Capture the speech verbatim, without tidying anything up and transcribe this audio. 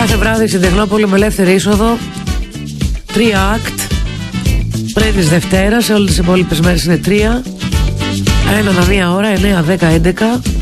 Κάθε βράδυ στην Τεχνόπολη με ελεύθερη είσοδο. Τρία act. Πριν της Δευτέρας, σε όλες τις υπόλοιπες μέρες είναι τρία. Ένα ανά μία ώρα, εννιά, δέκα, έντεκα.